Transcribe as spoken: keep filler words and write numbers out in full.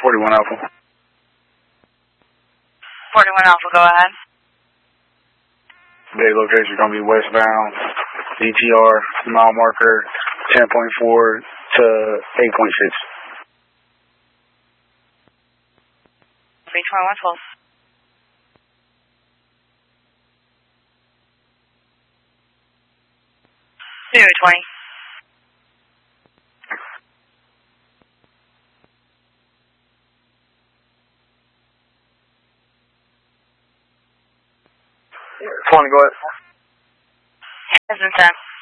forty-one Alpha. forty-one Alpha, go ahead. Day location is going to be westbound, D T R, mile marker ten point four to eight point six. three twenty-one twelve. zero twenty. twenty, go ahead. Present ten.